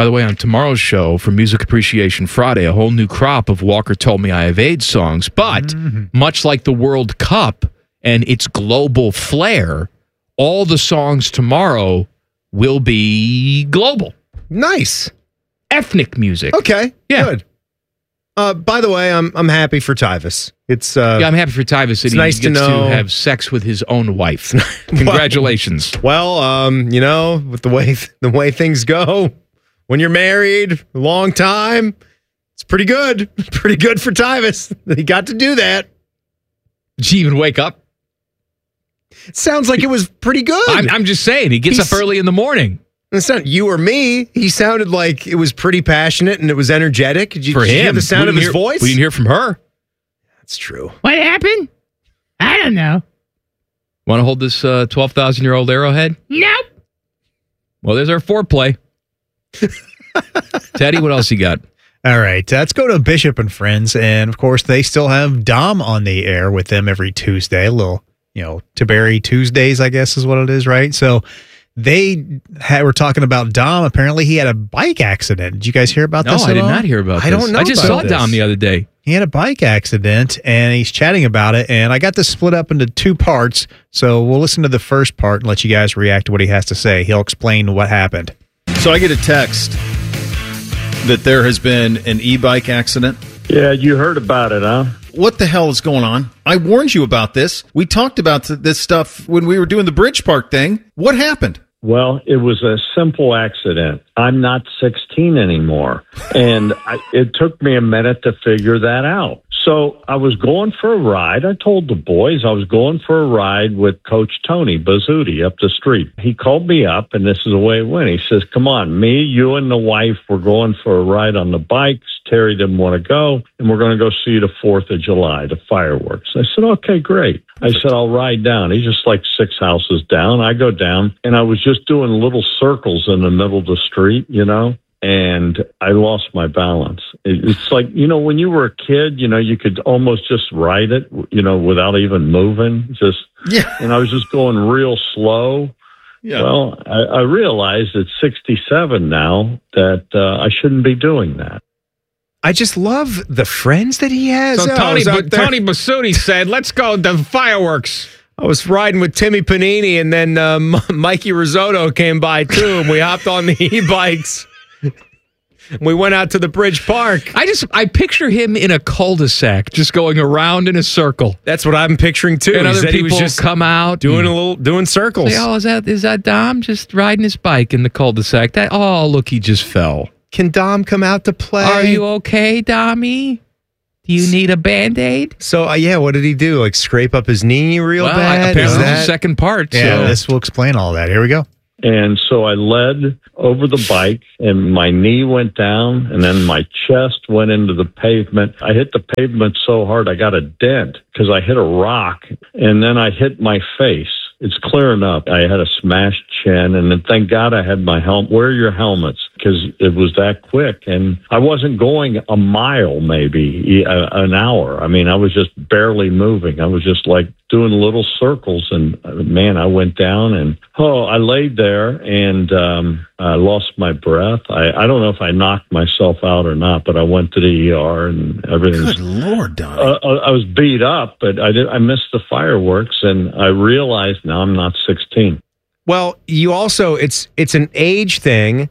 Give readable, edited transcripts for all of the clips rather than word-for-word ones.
By the way, on tomorrow's show for Music Appreciation Friday, a whole new crop of Walker Told Me I Have AIDS songs. But much like the World Cup and its global flair, all the songs tomorrow will be global. Nice. Ethnic music. Okay, good. By the way, I'm happy for Tyvis. It's I'm happy for Tyvis that he nice gets to know. to have sex with his own wife. Congratulations. Well, with the way things go, when you're married a long time, it's pretty good. Pretty good for Tyvis. He got to do that. Did she even wake up? Sounds like it was pretty good. I'm just saying, he gets up early in the morning. It's not you or me. He sounded like it was pretty passionate and it was energetic. Did you hear the sound of his voice? We didn't hear from her. That's true. What happened? I don't know. Want to hold this 12,000-year-old arrowhead? Nope. Well, there's our foreplay. Teddy, what else you got? All right, let's go to Bishop and Friends. And, of course, they still have Dom on the air with them every Tuesday. A little, Taberry Tuesdays, I guess is what it is, right? So were talking about Dom. Apparently, he had a bike accident. Did you guys hear about this? No, I did not hear about this. I don't know. I just saw Dom the other day. He had a bike accident, and he's chatting about it. And I got this split up into two parts. So we'll listen to the first part and let you guys react to what he has to say. He'll explain what happened. So I get a text that there has been an e-bike accident. Yeah, you heard about it, huh? What the hell is going on? I warned you about this. We talked about this stuff when we were doing the Bridge Park thing. What happened? Well, it was a simple accident. I'm not 16 anymore. And it took me a minute to figure that out. So I was going for a ride. I told the boys I was going for a ride with Coach Tony Bazzuti up the street. He called me up, and this is the way it went. He says, come on, me, you, and the wife, we're going for a ride on the bikes. Terry didn't want to go, and we're going to go see the 4th of July, the fireworks. I said, okay, great. I said, I'll ride down. He's just like 6 houses down. I go down, and I was just doing little circles in the middle of the street, and I lost my balance. It's like, when you were a kid, you could almost just ride it, without even moving. And I was just going real slow. Yeah. Well, I realized at 67 now that I shouldn't be doing that. I just love the friends that he has. So Tony Bazzuti said, let's go to fireworks. I was riding with Timmy Panini, and then Mikey Risotto came by, too, and we hopped on the e-bikes. We went out to the Bridge Park. I picture him in a cul-de-sac, just going around in a circle. That's what I'm picturing, too. And other people just come out. Doing circles. Say, is that Dom just riding his bike in the cul-de-sac? Look, he just fell. Can Dom come out to play? Are you okay, Dommy? Do you need a Band-Aid? So, what did he do? Like scrape up his knee real bad? Apparently that's the second part. Yeah, this will explain all that. Here we go. And so I led over the bike, and my knee went down, and then my chest went into the pavement. I hit the pavement so hard I got a dent because I hit a rock, and then I hit my face. It's clearing up. I had a smashed chin, and then thank God I had my helmet. Wear your helmets, because it was that quick. And I wasn't going a mile, maybe an hour. I mean, I was just barely moving. I was just like doing little circles, and man, I went down, and I laid there, and I lost my breath. I don't know if I knocked myself out or not, but I went to the ER, and everything. Good Lord, Donnie. I was beat up, but I missed the fireworks, and I realized now I'm not 16. Well, you also, it's an age thing.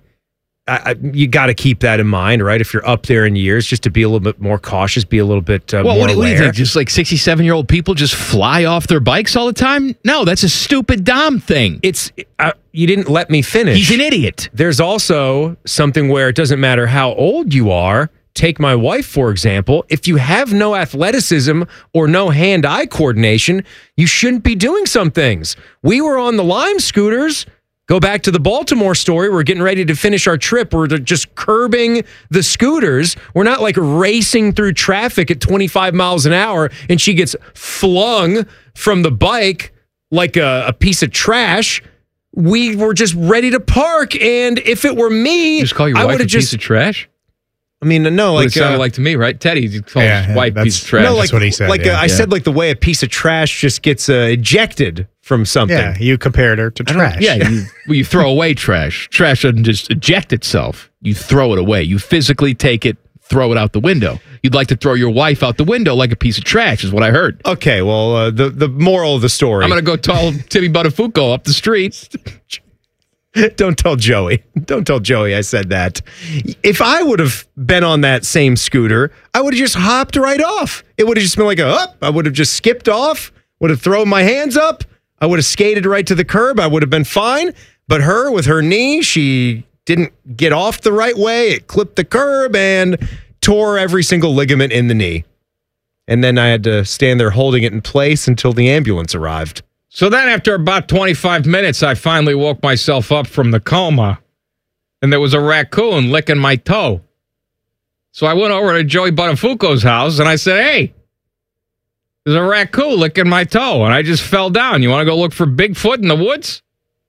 You got to keep that in mind, right? If you're up there in years, just to be a little bit more cautious, be a little bit more aware. What do you think? Just like 67-year-old people just fly off their bikes all the time? No, that's a stupid Dom thing. You didn't let me finish. He's an idiot. There's also something where it doesn't matter how old you are. Take my wife, for example. If you have no athleticism or no hand-eye coordination, you shouldn't be doing some things. We were on the Lime scooters. Go back to the Baltimore story. We're getting ready to finish our trip. We're just curbing the scooters. We're not like racing through traffic at 25 miles an hour, and she gets flung from the bike like a piece of trash. We were just ready to park, and if it were me, just call your wife a piece of trash? I mean, no, What like it sounded like to me, right? Teddy called his wife a piece of trash. No, like That's what he said, Like yeah. I said, like the way a piece of trash just gets ejected from something. Yeah, you compared her to trash. Yeah, you throw away trash. Trash doesn't just eject itself. You throw it away. You physically take it, throw it out the window. You'd like to throw your wife out the window like a piece of trash, is what I heard. Okay, well, the moral of the story. I'm going to go tell Timmy Buttafuoco up the street. Don't tell Joey. Don't tell Joey I said that. If I would have been on that same scooter, I would have just hopped right off. It would have just been like I would have just skipped off, would have thrown my hands up. I would have skated right to the curb. I would have been fine. But her, with her knee, she didn't get off the right way. It clipped the curb and tore every single ligament in the knee. And then I had to stand there holding it in place until the ambulance arrived. So then after about 25 minutes, I finally woke myself up from the coma, and there was a raccoon licking my toe. So I went over to Joey Buttafuoco's house, and I said, hey, there's a raccoon licking my toe, and I just fell down. You want to go look for Bigfoot in the woods?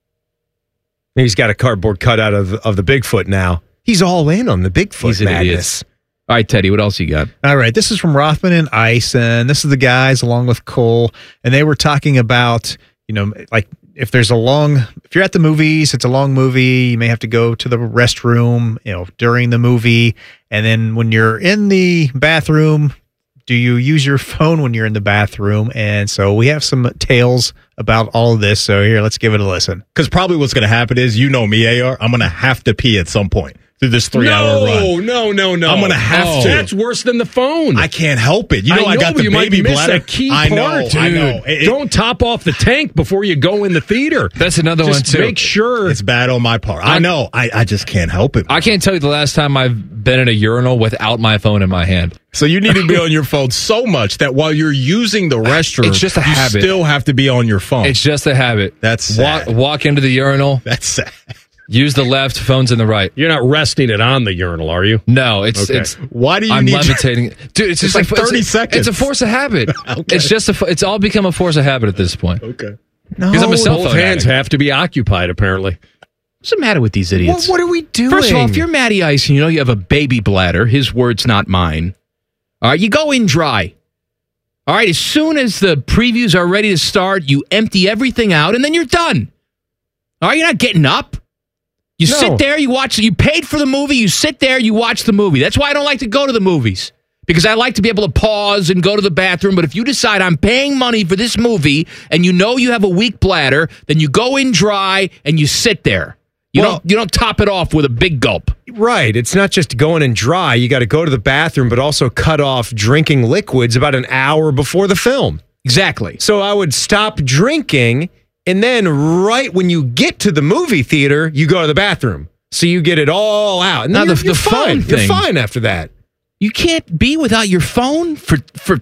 He's got a cardboard cutout of the Bigfoot now. He's all in on the Bigfoot He's an madness. idiot. All right, Teddy, what else you got? All right, this is from Rothman and Ice, and this is the guys along with Cole, and they were talking about, like if you're at the movies, it's a long movie, you may have to go to the restroom, during the movie, and then when you're in the bathroom, do you use your phone when you're in the bathroom? And so we have some tales about all of this, so here, let's give it a listen. Because probably what's going to happen is, me, AR, I'm going to have to pee at some point through this 3-hour run. No. I'm going to have to. That's worse than the phone. I can't help it. I got the you might baby miss bladder. a key I part, know. dude. Don't top off the tank before you go in the theater. That's another one, too. Make sure. It's bad on my part. I know. I just can't help it. I can't tell you the last time I've been in a urinal without my phone in my hand. So you need to be on your phone so much that while you're using the restroom, It's just a habit. You still have to be on your phone. It's just a habit. That's sad. Walk into the urinal. That's sad. Use the left, phone's in the right. You're not resting it on the urinal, are you? No, it's Why do you I'm need levitating. Dude, it's just like 30 seconds. It's a force of habit. Okay. It's just it's all become a force of habit at this point. Okay. Because I'm a cell phone Both hands addict. have to be occupied, apparently. What's the matter with these idiots? What are we doing? First of all, if you're Matty Ice and you have a baby bladder, his words, not mine. All right, you go in dry. All right, as soon as the previews are ready to start, you empty everything out, and then you're done. All right, you're not getting up. You sit there, you watch. You paid for the movie. You sit there, you watch the movie. That's why I don't like to go to the movies, because I like to be able to pause and go to the bathroom. But if you decide I'm paying money for this movie and you know you have a weak bladder, then you go in dry and you sit there. You don't top it off with a big gulp. Right. It's not just going in dry. You got to go to the bathroom, but also cut off drinking liquids about an hour before the film. Exactly. So I would stop drinking, and then right when you get to the movie theater, you go to the bathroom. So you get it all out. And Now, then the you're phone fine. thing- You're fine after that. You can't be without your phone for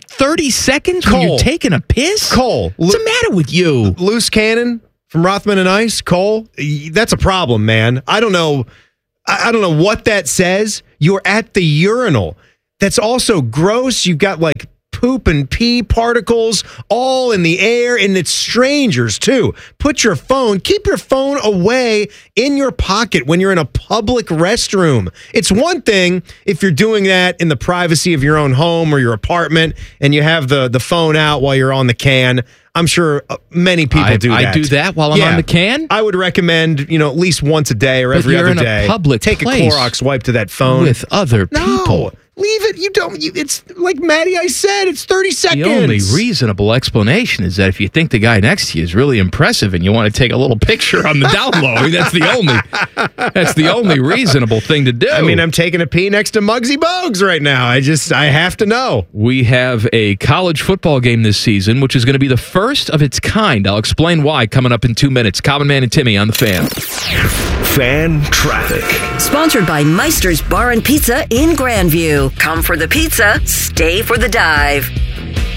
30 seconds when Cole. you're taking a piss? Cole. What's the matter with you? Loose cannon from Rothman and Ice, Cole, that's a problem, man. I don't know what that says. You're at the urinal. That's also gross. You've got like poop and pee particles all in the air, and it's strangers too. Keep your phone away in your pocket when you're in a public restroom. It's one thing if you're doing that in the privacy of your own home or your apartment and you have the phone out while you're on the can. I'm sure many people do that. I do that while I'm on the can? I would recommend, at least once a day or every you're other in a day. public Take place a Clorox wipe to that phone. With other people. No, leave it. It's like Matty I said, it's 30 seconds. The only reasonable explanation is that if you think the guy next to you is really impressive and you want to take a little picture on the down low, I mean, that's the only reasonable thing to do. I mean, I'm taking a pee next to Muggsy Bogues right now. I have to know. We have a college football game this season, which is going to be the first of its kind. I'll explain why coming up in 2 minutes. Common Man and Timmy on the Fan. Fan Traffic. Sponsored by Meister's Bar and Pizza in Grandview. Come for the pizza, stay for the dive.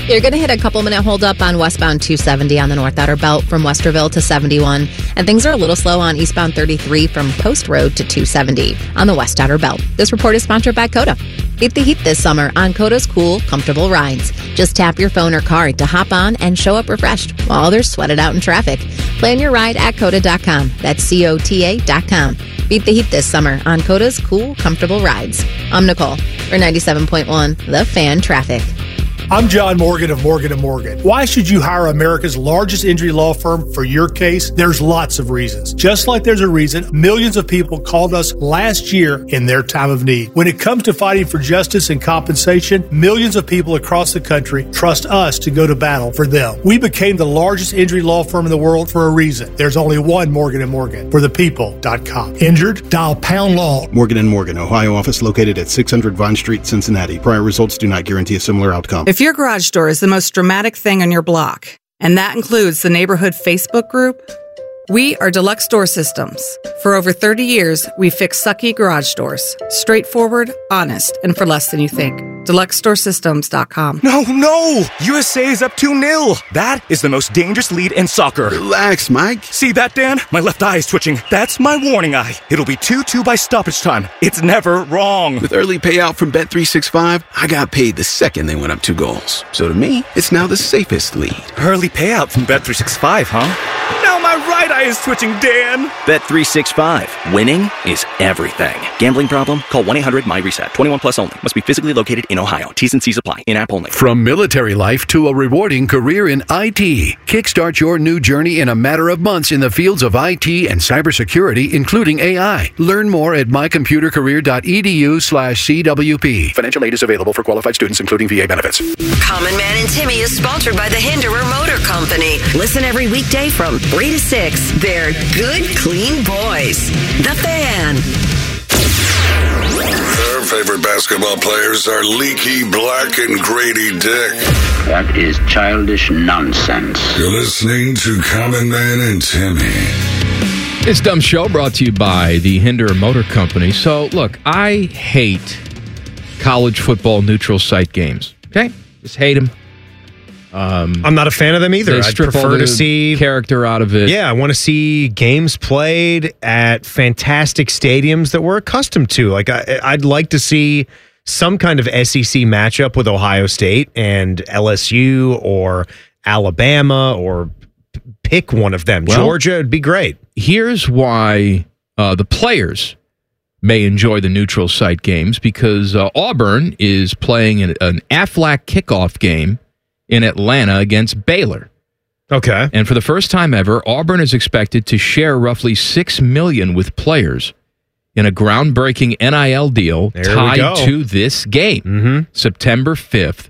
You're going to hit a couple-minute holdup on westbound 270 on the North Outer Belt from Westerville to 71. And things are a little slow on eastbound 33 from Post Road to 270 on the West Outer Belt. This report is sponsored by Coda. Beat the heat this summer on Coda's cool, comfortable rides. Just tap your phone or card to hop on and show up refreshed while others sweat it out in traffic. Plan your ride at Coda.com. That's COTA.com. Beat the heat this summer on Coda's cool, comfortable rides. I'm Nicole for 97.1 The Fan Traffic. I'm John Morgan of Morgan & Morgan. Why should you hire America's largest injury law firm for your case? There's lots of reasons. Just like there's a reason millions of people called us last year in their time of need. When it comes to fighting for justice and compensation, millions of people across the country trust us to go to battle for them. We became the largest injury law firm in the world for a reason. There's only one Morgan & Morgan, forthepeople.com. Injured? Dial pound law. Morgan & Morgan, Ohio office located at 600 Vine Street, Cincinnati. Prior results do not guarantee a similar outcome. If your garage door is the most dramatic thing on your block, and that includes the neighborhood Facebook group, we are Deluxe Door Systems. For over 30 years, we fix sucky garage doors. Straightforward, honest, and for less than you think. DeluxeDoorSystems.com. No! USA is up 2-0. That is the most dangerous lead in soccer. Relax, Mike. See that, Dan? My left eye is twitching. That's my warning eye. It'll be 2-2 by stoppage time. It's never wrong. With early payout from Bet365, I got paid the second they went up 2 goals. So to me, it's now the safest lead. Early payout from Bet365, huh? Now my right eye is twitching, Dan. Bet365. Winning is everything. Gambling problem? Call 1-800-MY-RESET. 21 plus only. Must be physically located in Ohio. T's and C's apply. In-app only. From military life to a rewarding career in IT, kickstart your new journey in a matter of months in the fields of IT and cybersecurity, including AI. Learn more at mycomputercareer.edu/CWP. Financial aid is available for qualified students, including VA benefits. Common Man and Timmy is sponsored by the Hinderer Motor Company. Listen every weekday from 3 to 6. They're good, clean boys. The Fan. Their favorite basketball players are Leaky Black and Grady Dick. That is childish nonsense. You're listening to Common Man and Timmy. This dumb show brought to you by the Hinderer Motor Company. So, look, I hate college football neutral site games. Okay? Just hate them. I'm not a fan of them either. I'd prefer to see character out of it. Yeah, I want to see games played at fantastic stadiums that we're accustomed to. Like I'd like to see some kind of SEC matchup with Ohio State and LSU or Alabama, or pick one of them. Well, Georgia would be great. Here's why the players may enjoy the neutral site games, because Auburn is playing an Aflac kickoff game in Atlanta against Baylor. Okay. And for the first time ever, Auburn is expected to share roughly $6 million with players in a groundbreaking NIL deal tied to this game. September 5th.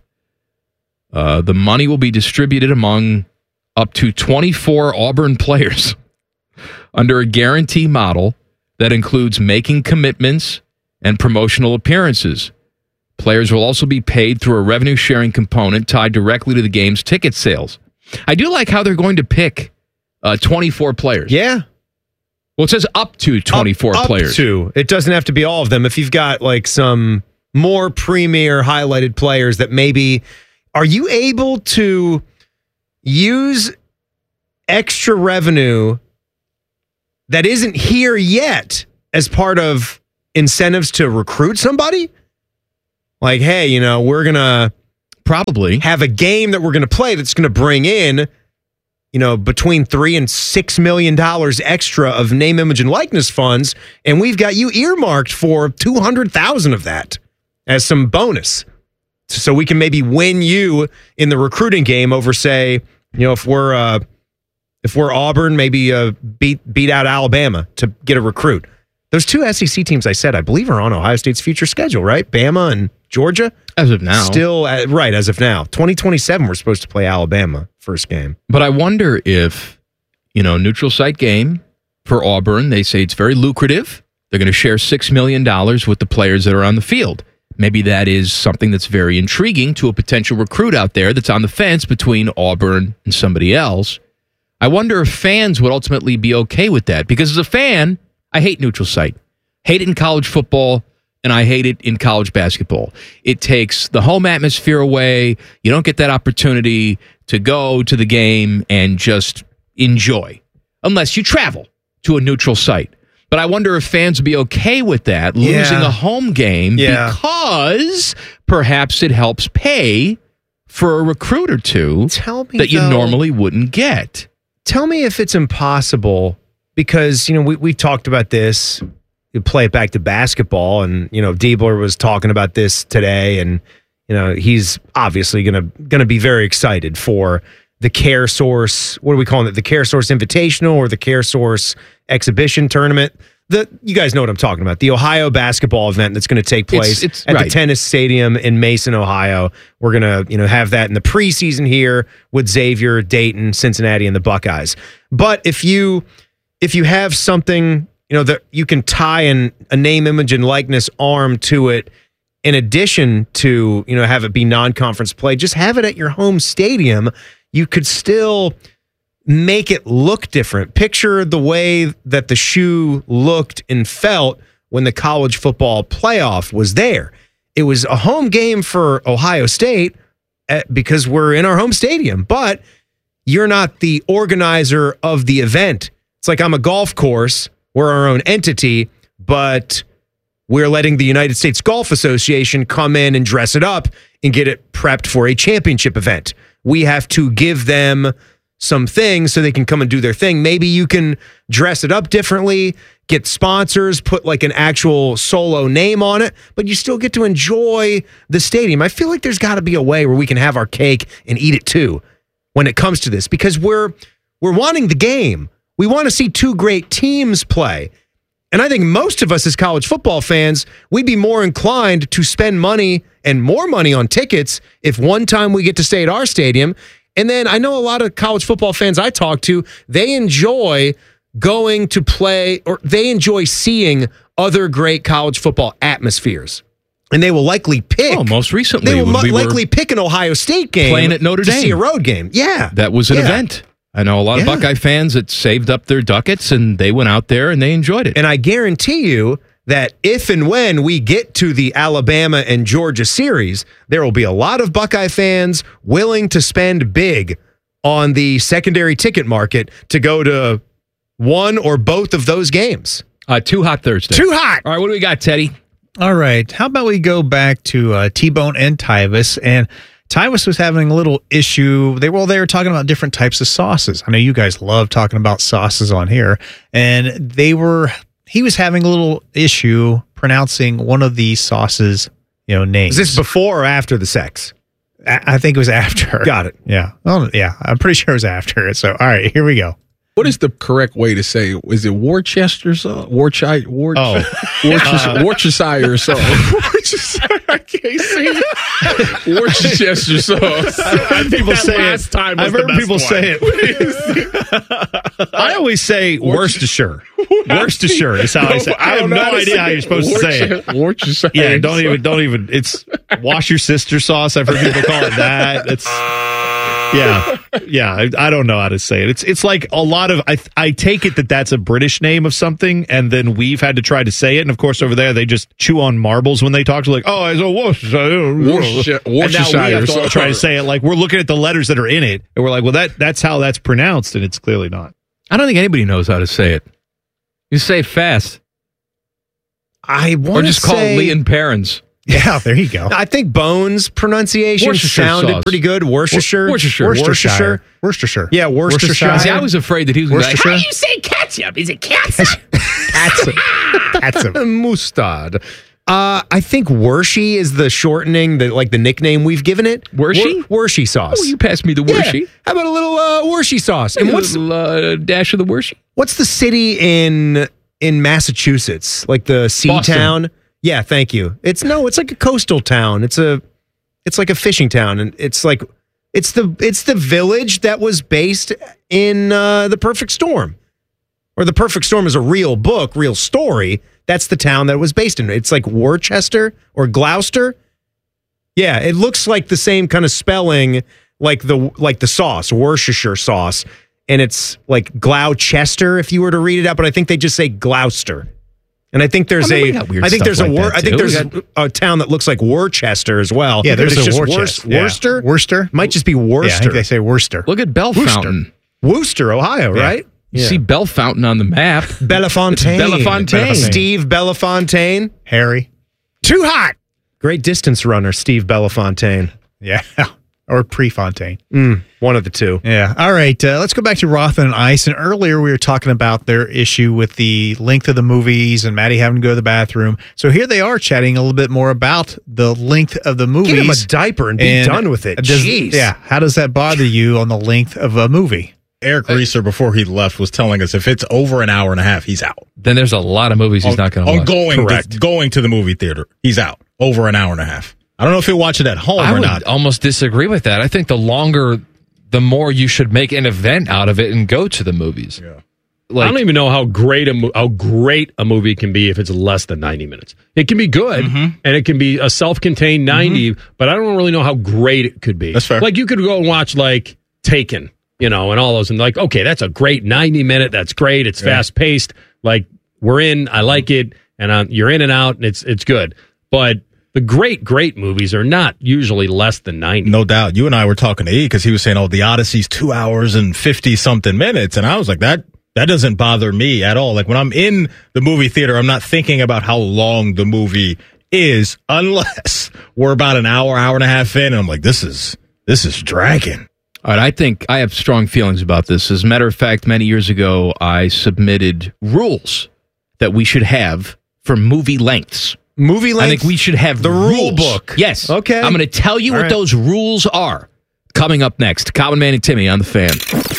The money will be distributed among up to 24 Auburn players under a guarantee model that includes making commitments and promotional appearances. Players will also be paid through a revenue-sharing component tied directly to the game's ticket sales. I do like how they're going to pick 24 players. Yeah. Well, it says up to 24 players. Up to. It doesn't have to be all of them. If you've got like some more premier highlighted players that maybe... Are you able to use extra revenue that isn't here yet as part of incentives to recruit somebody? Like, hey, we're going to probably have a game that we're going to play that's going to bring in, between $3 and $6 million extra of name, image, and likeness funds, and we've got you earmarked for $200,000 of that as some bonus, so we can maybe win you in the recruiting game over, say, if we're Auburn, maybe beat out Alabama to get a recruit. Those two SEC teams I said, I believe, are on Ohio State's future schedule, right? Bama and Georgia? As of now. Still, right, as of now. 2027, we're supposed to play Alabama first game. But I wonder if, neutral site game for Auburn, they say it's very lucrative. They're going to share $6 million with the players that are on the field. Maybe that is something that's very intriguing to a potential recruit out there that's on the fence between Auburn and somebody else. I wonder if fans would ultimately be okay with that. Because as a fan, I hate neutral site. Hate it in college football. and I hate it in college basketball. It takes the home atmosphere away. You don't get that opportunity to go to the game and just enjoy, unless you travel to a neutral site. But I wonder if fans would be okay with that, losing a home game, because perhaps it helps pay for a recruit or two that you normally wouldn't get. Tell me if it's impossible, because, we've talked about this. You play it back to basketball, and, Diebler was talking about this today, and, he's obviously gonna be very excited for the Care Source. What are we calling it? The Care Source Invitational or the Care Source Exhibition Tournament? You guys know what I'm talking about. The Ohio basketball event that's going to take place at the tennis stadium in Mason, Ohio. We're going to, have that in the preseason here with Xavier, Dayton, Cincinnati, and the Buckeyes. But if you have something, that you can tie a name, image, and likeness arm to it, in addition to, have it be non-conference play, just have it at your home stadium. You could still make it look different. Picture the way that the shoe looked and felt when the college football playoff was there. It was a home game for Ohio State because we're in our home stadium, but you're not the organizer of the event. It's like I'm a golf course. We're our own entity, but we're letting the United States Golf Association come in and dress it up and get it prepped for a championship event. We have to give them some things so they can come and do their thing. Maybe you can dress it up differently, get sponsors, put like an actual solo name on it, but you still get to enjoy the stadium. I feel like there's got to be a way where we can have our cake and eat it too when it comes to this, because we're wanting the game. We want to see two great teams play. And I think most of us as college football fans, we'd be more inclined to spend money and more money on tickets if one time we get to stay at our stadium. And then I know a lot of college football fans I talk to, they enjoy going to play, or they enjoy seeing other great college football atmospheres. And they will likely pick. Oh, most recently. They will likely pick an Ohio State game. Playing at Notre Dame. To see a road game. Yeah. That was an event. I know a lot of Buckeye fans that saved up their ducats and they went out there and they enjoyed it. And I guarantee you that if and when we get to the Alabama and Georgia series, there will be a lot of Buckeye fans willing to spend big on the secondary ticket market to go to one or both of those games. Too hot Thursday. Too hot. All right, what do we got, Teddy? All right. How about we go back to T-Bone and Tyvis? And Tyvis was having a little issue. They were talking about different types of sauces. I know you guys love talking about sauces on here. And he was having a little issue pronouncing one of the sauces, names. Is this before or after the sex? I think it was after. Got it. Yeah. Oh, yeah. I'm pretty sure it was after it. So, all right, here we go. What is the correct way to say it? Is it Worcester sauce? Worcestershire sauce. I can't say it. Worcestershire sauce. I've heard people say it. I've heard people say it. I always say Worcestershire. Worcestershire is how I say it. I have no idea how you're supposed to say it. Worcestershire. Yeah, don't even. It's wash your sister sauce. I've heard people call it that. It's. Yeah. I don't know how to say it. It's like a lot of. I take it that's a British name of something, and then we've had to try to say it. And of course, over there they just chew on marbles when they talk. Like, oh, I said Worcestershire. And now we have to try to say it like we're looking at the letters that are in it, and we're like, well, that's how that's pronounced, and it's clearly not. I don't think anybody knows how to say it. You say it fast. I want to or just call it Lee and Perrins. Yeah, there you go. I think Bones' pronunciation sounded pretty good. Worcestershire. Yeah, Worcestershire. See, I was afraid that he was going to be like, how do you say ketchup? Is it ketchup? Ketchup. Mustard. I think Worshie is the shortening, the nickname we've given it. Worshie? Worshie sauce. Oh, you passed me the Worshie. Yeah. How about a little Worshie sauce? And what's a little dash of the Worshie? What's the city in Massachusetts? Like the sea town? Yeah, thank you. It's like a coastal town. It's like a fishing town, and it's the village that was based in The Perfect Storm. Or The Perfect Storm is a real book, real story. That's the town that it was based in. It's like Worcester or Gloucester. Yeah, it looks like the same kind of spelling, like the sauce, Worcestershire sauce, and it's like Gloucester if you were to read it out, but I think they just say Gloucester. And I think there's we got weird I think stuff there's like that, I think too. there's a town that looks like Worcester as well. Yeah, there's It's a just Worcester. Worcester? Worcester? Might just be Yeah, I Worcester. think they say Worcester. Look at Bell Fountain. Worcester, Ohio, Yeah. right? You see Bell Fountain on the map. Bellefontaine. Bellefontaine. Steve Bellefontaine. Harry. Too hot. Great distance runner, Steve Bellefontaine. Yeah. Or Prefontaine. One of the two. Yeah. All right. Let's go back to Rothman and Ice. And earlier we were talking about their issue with the length of the movies and Maddie having to go to the bathroom. So here they are chatting a little bit more about the length of the movies. Give him a diaper and be done with it. Jeez. Yeah. How does that bother you on the length of a movie? Eric Reeser, before he left, was telling us if it's over an hour and a half, he's out. Then there's a lot of movies he's not going to watch. Going to the movie theater, he's out. Over an hour and a half. I don't know if he'll watch it at home I or would not. almost disagree with that. I think the longer, the more you should make an event out of it and go to the movies. Yeah. I don't even know how great a movie can be if it's less than 90 minutes. It can be good, and it can be a self-contained 90, but I don't really know how great it could be. That's fair. Like, you could go and watch, like, Taken, and all those, and like, okay, that's a great 90-minute, that's great, it's fast-paced, like, we're in, I like it, and you're in and out, and it's good. But the great movies are not usually less than 90. No doubt. You and I were talking to E because he was saying, The Odyssey's 2 hours and 50-something minutes, and I was like, that doesn't bother me at all. Like, when I'm in the movie theater, I'm not thinking about how long the movie is, unless we're about an hour and a half in, and I'm like, this is dragging. All right, I think I have strong feelings about this. As a matter of fact, many years ago, I submitted rules that we should have for movie lengths. Movie length? I think we should have the rules. rule book. Yes. Okay. I'm going to tell you what those rules are. Coming up next, Common Man and Timmy on the Fan.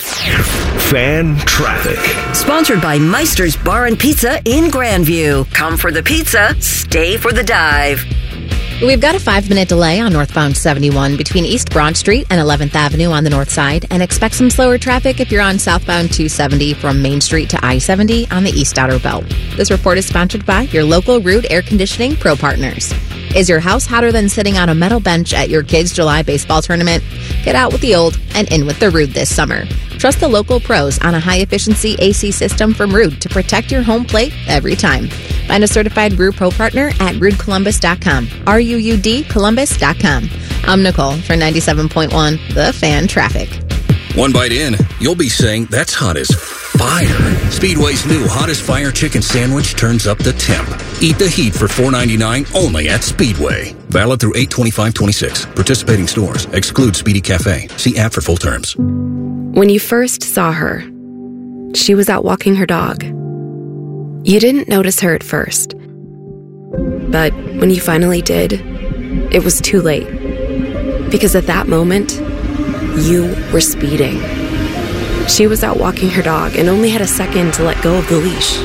Fan traffic. Sponsored by Meister's Bar and Pizza in Grandview. Come for the pizza, stay for the dive. We've got a 5-minute delay on northbound 71 between East Broad Street and 11th Avenue on the north side, and expect some slower traffic if you're on southbound 270 from Main Street to I-70 on the East Outer Belt. This report is sponsored by your local Ruud Air Conditioning Pro Partners. Is your house hotter than sitting on a metal bench at your kids' July baseball tournament? Get out with the old and in with the Ruud this summer. Trust the local pros on a high-efficiency AC system from Ruud to protect your home plate every time. Find a certified Ruud Pro Partner at RuudColumbus.com. RUUD Columbus.com. I'm Nicole for 97.1 The Fan Traffic. One bite in, you'll be saying, that's hot as fire. Speedway's new Hottest Fire Chicken Sandwich turns up the temp. Eat the heat for $4.99 only at Speedway. Valid through 8/25/26. Participating stores. Exclude Speedy Cafe. See app for full terms. When you first saw her, she was out walking her dog. You didn't notice her at first. But when you finally did, it was too late. Because at that moment, you were speeding. She was out walking her dog and only had a second to let go of the leash.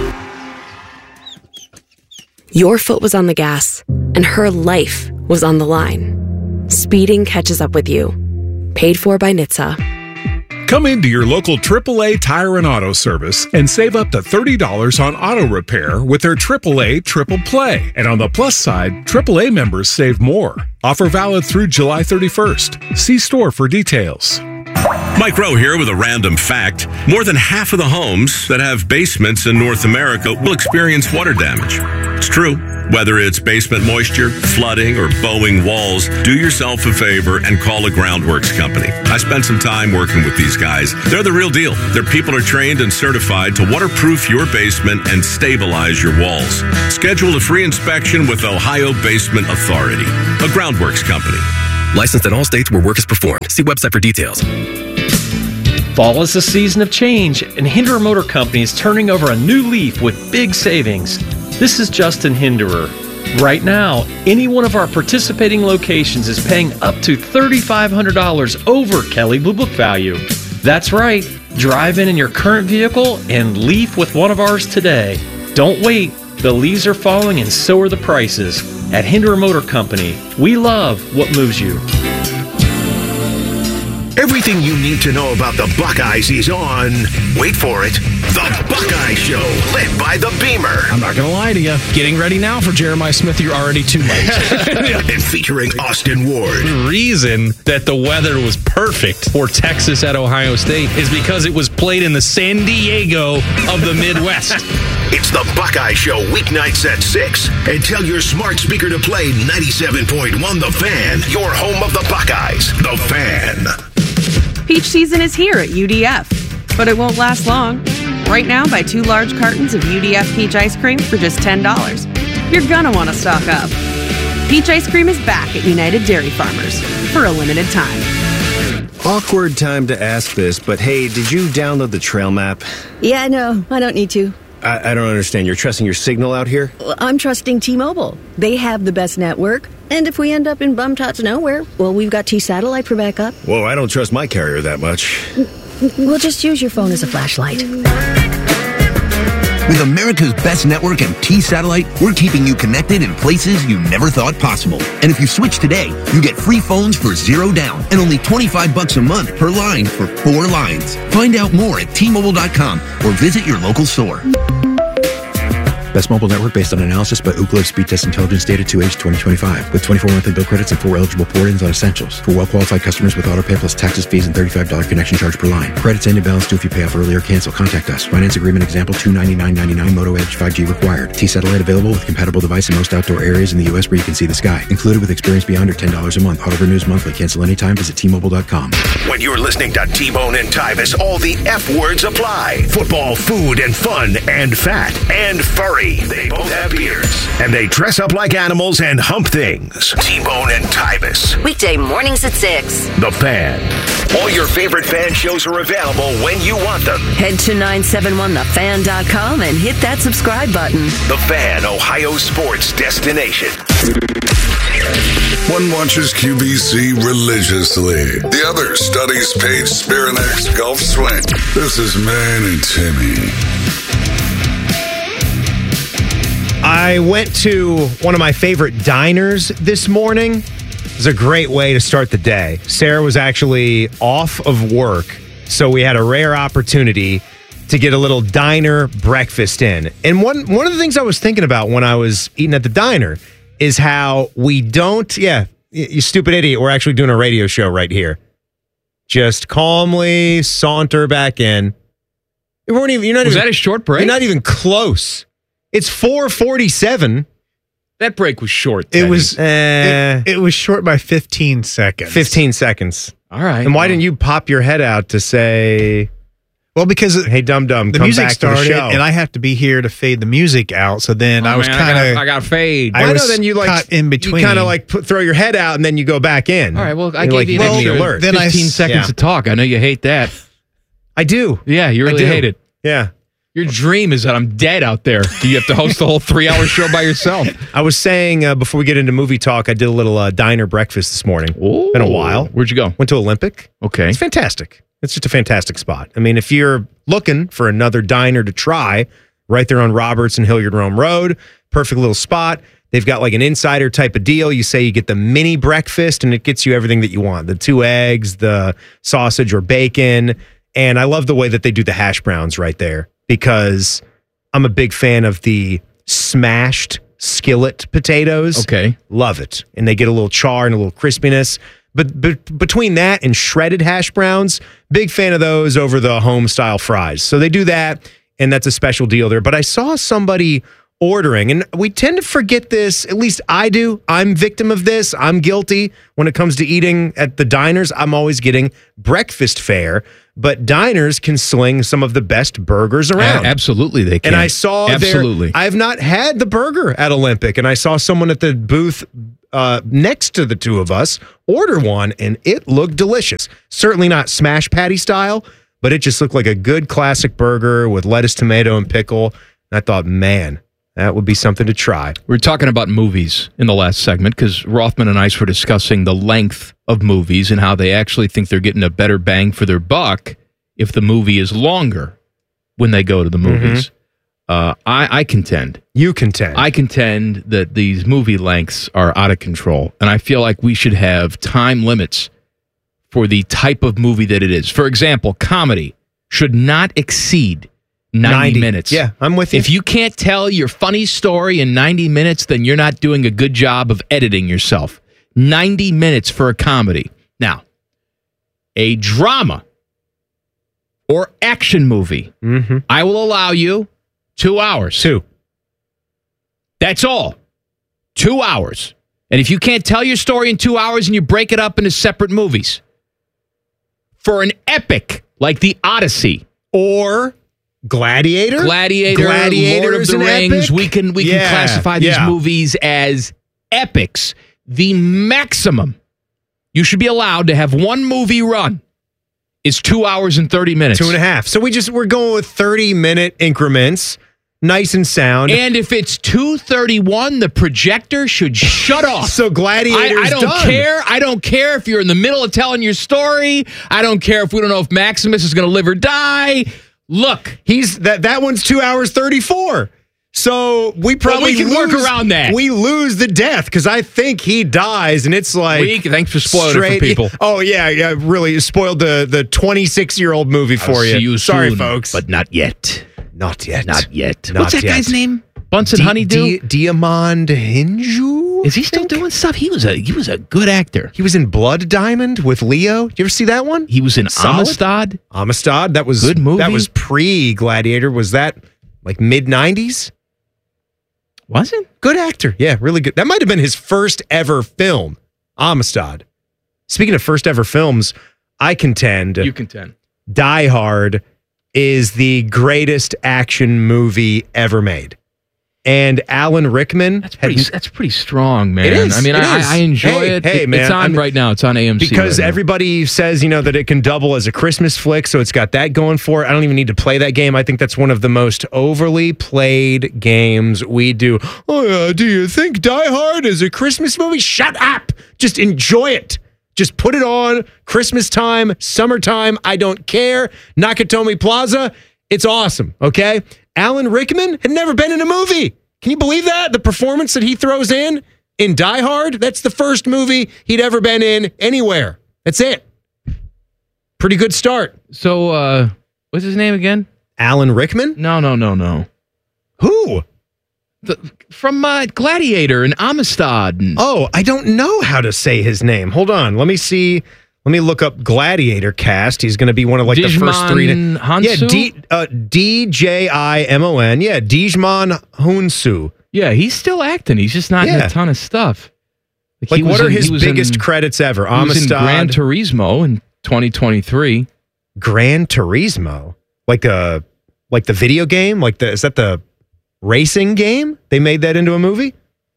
Your foot was on the gas, and her life was on the line. Speeding catches up with you. Paid for by NHTSA. Come into your local AAA Tire and Auto Service and save up to $30 on auto repair with their AAA Triple Play. And on the plus side, AAA members save more. Offer valid through July 31st. See store for details. Mike Rowe here with a random fact. More than half of the homes that have basements in North America will experience water damage. It's true. Whether it's basement moisture, flooding, or bowing walls, do yourself a favor and call a Groundworks company. I spent some time working with these guys. They're the real deal. Their people are trained and certified to waterproof your basement and stabilize your walls. Schedule a free inspection with Ohio Basement Authority, a Groundworks company. Licensed in all states where work is performed. See website for details. Fall is a season of change, and Hinderer Motor Company is turning over a new leaf with big savings. This is Justin Hinderer. Right now, any one of our participating locations is paying up to $3,500 over Kelley Blue Book value. That's right. Drive in your current vehicle and leaf with one of ours today. Don't wait. The leaves are falling and so are the prices. At Hinderer Motor Company, we love what moves you. Everything you need to know about the Buckeyes is on, wait for it, The Buckeye Show, lit by the Beamer. I'm not going to lie to you. Getting ready now for Jeremiah Smith, you're already too late. And featuring Austin Ward. The reason that the weather was perfect for Texas at Ohio State is because it was played in the San Diego of the Midwest. It's The Buckeye Show, weeknights at 6. And tell your smart speaker to play 97.1 The Fan, your home of the Buckeyes, The Fan. Peach season is here at UDF, but it won't last long. Right now, buy 2 large cartons of UDF peach ice cream for just $10. You're gonna want to stock up. Peach ice cream is back at United Dairy Farmers for a limited time. Awkward time to ask this, but hey, did you download the trail map? Yeah, no, I don't need to. I don't understand. You're trusting your signal out here? Well, I'm trusting T-Mobile. They have the best network. And if we end up in bum-tots nowhere, well, we've got T-Satellite for backup. Whoa, I don't trust my carrier that much. We'll just use your phone as a flashlight. With America's best network and T-Satellite, we're keeping you connected in places you never thought possible. And if you switch today, you get free phones for $0 down and only $25 a month per line for 4 lines. Find out more at T-Mobile.com or visit your local store. Best mobile network based on analysis by Ookla Speed Test Intelligence data 2H 2025 with 24 monthly bill credits and 4 eligible port-ins on essentials. For well-qualified customers with autopay plus taxes, fees, and $35 connection charge per line. Credits end in balance due if you pay off early or cancel. Contact us. Finance agreement example $299.99 Moto Edge 5G required. T-Satellite available with compatible device in most outdoor areas in the U.S. where you can see the sky. Included with experience beyond or $10 a month. Auto renews monthly. Cancel anytime. Visit T-Mobile.com. When you're listening to T-Bone and Tyvis, all the F words apply. Football, food, and fun, and fat, and furry. They both have beards. And they dress up like animals and hump things. T-Bone and Tyvis. Weekday mornings at 6. The Fan. All your favorite fan shows are available when you want them. Head to 971thefan.com and hit that subscribe button. The Fan, Ohio sports destination. One watches QVC religiously. The other studies Paige Spirinak's golf swing. This is Man and Timmy. I went to one of my favorite diners this morning. It was a great way to start the day. Sarah was actually off of work, so we had a rare opportunity to get a little diner breakfast in. And one of the things I was thinking about when I was eating at the diner is how we don't, you stupid idiot, we're actually doing a radio show right here. Just calmly saunter back in. Was that a short break? You're not even close. It's 4:47. That break was short. It was it was short by 15 seconds. 15 seconds. All right. And why didn't you pop your head out to say, well, because hey, dum-dum, the come music back started, to the show. and I have to be here to fade the music out. So then I was kind of... I got fade. I know, then you caught in between. You kind of like throw your head out and then you go back in. All right, well, I gave you an extra alert. Then 15 seconds to talk. I know you hate that. I do. Yeah, you really hate it. Yeah. Your dream is that I'm dead out there. Do you have to host the whole 3-hour show by yourself? I was saying before we get into movie talk, I did a little diner breakfast this morning. Ooh. Been a while. Where'd you go? Went to Olympic. Okay. It's fantastic. It's just a fantastic spot. I mean, if you're looking for another diner to try, right there on Roberts and Hilliard Rome Road, perfect little spot. They've got like an insider type of deal. You say you get the mini breakfast and it gets you everything that you want. The 2 eggs, the sausage or bacon. And I love the way that they do the hash browns right there because I'm a big fan of the smashed skillet potatoes. Okay. Love it. And they get a little char and a little crispiness. But between that and shredded hash browns, big fan of those over the home style fries. So they do that, and that's a special deal there. But I saw somebody ordering, and we tend to forget this, at least I do. I'm victim of this. I'm guilty when it comes to eating at the diners. I'm always getting breakfast fare. But diners can sling some of the best burgers around. Absolutely, they can. And I saw I have not had the burger at Olympic, and I saw someone at the booth next to the two of us order one, and it looked delicious. Certainly not smash patty style, but it just looked like a good classic burger with lettuce, tomato, and pickle. And I thought, man, that would be something to try. We were talking about movies in the last segment because Rothman and I were discussing the length of movies and how they actually think they're getting a better bang for their buck if the movie is longer when they go to the movies. I contend. You contend. I contend that these movie lengths are out of control. And I feel like we should have time limits for the type of movie that it is. For example, comedy should not exceed 90 minutes. Yeah, I'm with you. If you can't tell your funny story in 90 minutes, then you're not doing a good job of editing yourself. 90 minutes for a comedy. Now, a drama or action movie, I will allow you 2 hours. 2. That's all. 2 hours. And if you can't tell your story in 2 hours and you break it up into separate movies, for an epic like The Odyssey or Gladiator, Lord of the Rings, we can classify these movies as epics. The maximum you should be allowed to have one movie run is 2 hours and 30 minutes. 2.5. So we're going with 30-minute increments. Nice and sound. And if it's 2:31, the projector should shut off. So Gladiator's I don't done. care. I don't care if you're in the middle of telling your story. I don't care if we don't know if Maximus is going to live or die. Look, that one's 2 hours 34. So we probably can work around that. We lose the death because I think he dies, and it's like thanks for spoiling it for people. Oh yeah, really spoiled the 26-year-old movie for I'll you. See you Sorry, soon, folks, but not yet. Not yet. Not yet. Not What's that yet. guy's name? Bunsen Honeydew? Diamond Hinju? Is he still doing stuff? He was a good actor. He was in Blood Diamond with Leo. Did you ever see that one? He was in Solid? Amistad. Amistad. That was good movie. That was pre-Gladiator. Was that like mid-90s? Was it? Good actor. Yeah, really good. That might have been his first ever film, Amistad. Speaking of first ever films, I contend. You contend. Die Hard is the greatest action movie ever made. And Alan Rickman. That's pretty strong, man. It is. I mean, I enjoy it. Hey, man. It's on right now. It's on AMC. Because right now. everybody says, that it can double as a Christmas flick, so it's got that going for it. I don't even need to play that game. I think that's one of the most overly played games we do. Oh, yeah, do you think Die Hard is a Christmas movie? Shut up! Just enjoy it. Just put it on Christmas time, summertime. I don't care. Nakatomi Plaza. It's awesome, okay? Alan Rickman had never been in a movie. Can you believe that? The performance that he throws in Die Hard, that's the first movie he'd ever been in anywhere. That's it. Pretty good start. So, what's his name again? Alan Rickman? No. Who? From Gladiator and Amistad. Oh, I don't know how to say his name. Hold on. Let me see. Let me look up Gladiator cast. He's going to be one of the first three. Hunsu? Yeah, D-J-I-M-O-N. Yeah, Djimon Hunsu. Yeah, he's still acting. He's just not in a ton of stuff. What are his biggest credits ever? He was in Gran Turismo in 2023. Gran Turismo? Like the video game? Is that the racing game? They made that into a movie?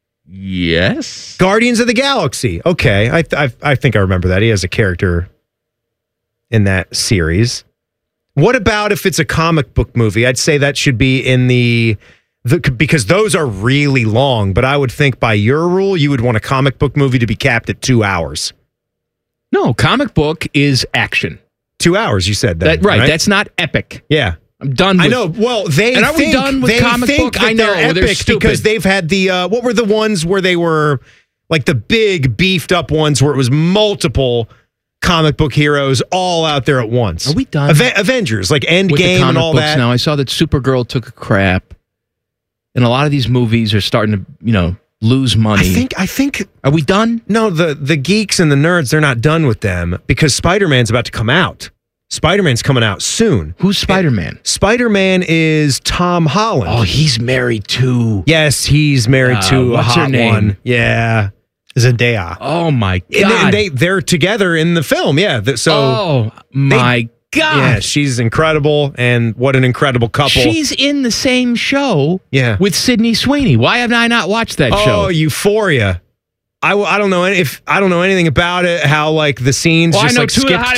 Yes. Guardians of the Galaxy. Okay, I think I remember that. He has a character in that series. What about if it's a comic book movie? I'd say that should be in the because those are really long, but I would think by your rule, you would want a comic book movie to be capped at 2 hours. No, comic book is action. 2 hours, you said that. Right, that's not epic. Yeah. I'm done with I know. Well, we done with comic book? I know. They're epic because they've had the what were the ones where they were like the big beefed up ones where it was multiple comic book heroes all out there at once. Are we done? Avengers, like Endgame and all that. Now I saw that Supergirl took a crap, and a lot of these movies are starting to lose money. I think. Are we done? No, the geeks and the nerds, they're not done with them because Spider-Man's about to come out. Spider-Man's coming out soon. Who's Spider-Man? Spider-Man is Tom Holland. Oh, he's married to. Yes, he's married to what's a hot her name? one. Yeah. Zendaya. Oh, my God. And they're together in the film. Yeah. Oh, my God. Yeah, she's incredible. And what an incredible couple. She's in the same show with Sydney Sweeney. Why have I not watched that show? Oh, Euphoria. I don't know anything about it. How the scenes just I know two skipped of the hottest